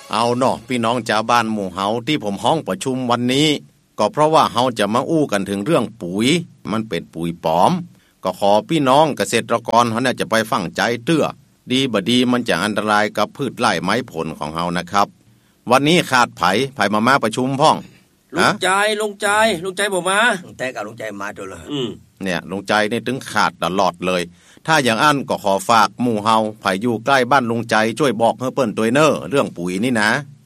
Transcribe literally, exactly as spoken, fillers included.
เอาเนาะพี่น้องชาวบ้านหมู่เฮาที่ผมห้องประชุมวันนี้ก็เพราะว่าเฮาจะมาอู้กันถึงเรื่องปุ๋ยมันเป็นปุ๋ยปลอมก็ขอพี่น้องเกษตรกรเฮาเนี่ยจะไปฟังใจเตื้อดีบ่ดีมันจะอันตรายกับพืชไร่ไม้ผลของเฮานะครับวันนี้ขาดไผไผมามาประชุมพ้องลุงใจลุงใจลุงใจบ่มาแต่กับลุงใจมาตัวละอืมเนี่ยลุงใจนี่ถึงขาดตลอดเลยถ้าอย่างอันก็ขอฝากหมู่เฮาไผอยู่ใกล้บ้านลุงใจช่วยบอกเฮาเปิ้นตัวเน้อเรื่องปุ๋ยนี่นะ